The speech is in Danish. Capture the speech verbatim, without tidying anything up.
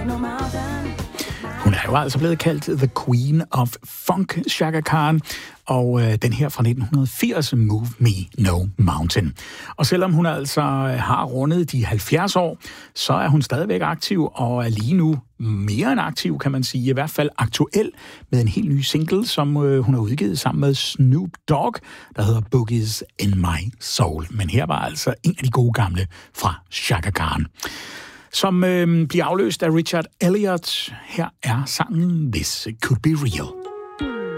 Hun er jo altså blevet kaldt The Queen of Funk, Chaka Khan, og øh, den her fra nitten firs, Move Me No Mountain. Og selvom hun altså har rundet de halvfjerds år, så er hun stadigvæk aktiv, og er lige nu mere end aktiv, kan man sige, i hvert fald aktuel med en helt ny single, som øh, hun har udgivet sammen med Snoop Dogg, der hedder Boogies in My Soul. Men her var altså en af de gode gamle fra Chaka Khan, som øh, bliver afløst af Richard Elliott. Her er sangen This Could Be Real.